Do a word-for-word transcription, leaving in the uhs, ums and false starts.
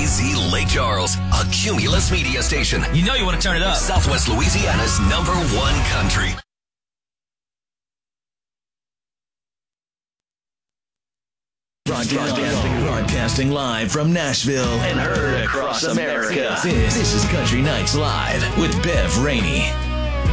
K Z Lake Charles, a Cumulus media station. You know you want to turn it up. Southwest Louisiana's number one country. Broadcasting, broadcasting live from Nashville and heard across America. This, this is Country Nights Live with Bev Rainey.